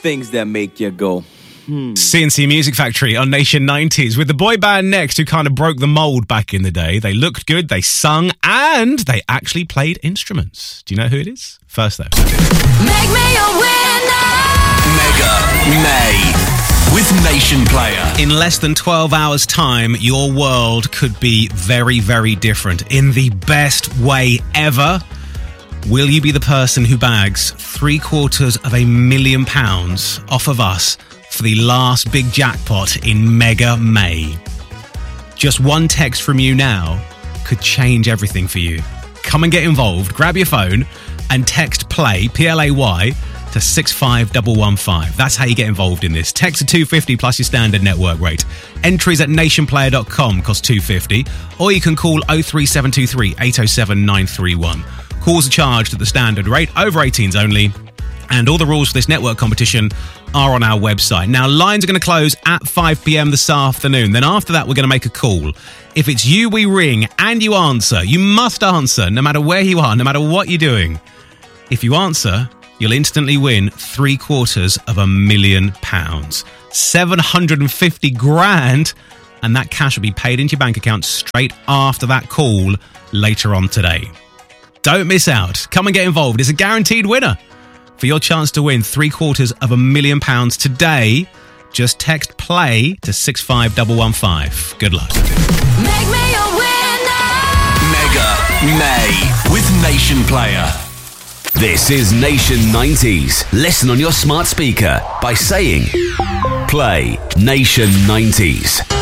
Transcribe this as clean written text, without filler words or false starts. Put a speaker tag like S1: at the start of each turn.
S1: things that make you go,
S2: CNC Music Factory on Nation 90s with the boy band Next, who kind of broke the mold back in the day. They looked good, they sung, and they actually played instruments. Do you know who it is? First though.
S3: Make me a winner!
S4: Mega May with Nation Player.
S2: In less than 12 hours' time, your world could be very, very different in the best way ever. Will you be the person who bags £750,000 off of us for the last big jackpot in Mega May? Just one text from you now could change everything for you. Come and get involved. Grab your phone and text PLAY, P-L-A-Y, to 65115. That's how you get involved in this. Text to 250 plus your standard network rate. Entries at nationplayer.com cost $2.50, or you can call 03723 807 931. Calls are charged at the standard rate, over 18s only, and all the rules for this network competition are on our website. Now, lines are going to close at 5 p.m. this afternoon. Then after that, we're going to make a call. If it's you we ring and you answer, you must answer no matter where you are, no matter what you're doing. If you answer, you'll instantly win £750,000. 750 grand, and that cash will be paid into your bank account straight after that call later on today. Don't miss out. Come and get involved. It's a guaranteed winner. For your chance to win £750,000 today, just text PLAY to 65115. Good luck.
S3: Make me a winner!
S4: Mega May with Nation Player. This is Nation 90s. Listen on your smart speaker by saying Play Nation 90s.